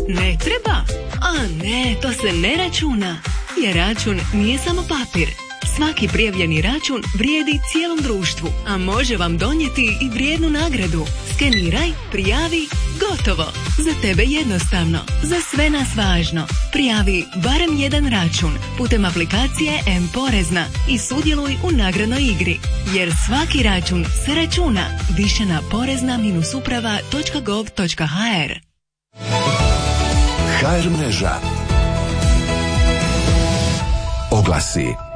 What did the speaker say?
Ne treba? A ne, to se ne računa. Jer račun nije samo papir. Svaki prijavljeni račun vrijedi cijelom društvu, a može vam donijeti i vrijednu nagradu. Skeniraj, prijavi, gotovo. Za tebe jednostavno, za sve nas važno. Prijavi barem jedan račun putem aplikacije M-Porezna i sudjeluj u nagradnoj igri. Jer svaki račun se računa. Više na porezna-uprava.gov.hr. HR mreža. Oglasi.